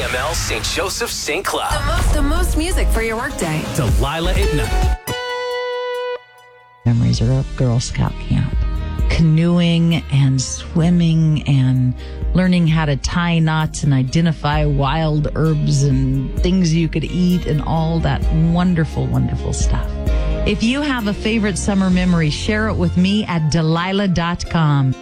CML St. Joseph St. Cloud. The most music for your workday. Delilah at night. Memories are of Girl Scout camp. Canoeing and swimming and learning how to tie knots and identify wild herbs and things you could eat and all that wonderful, wonderful stuff. If you have a favorite summer memory, share it with me at Delilah.com.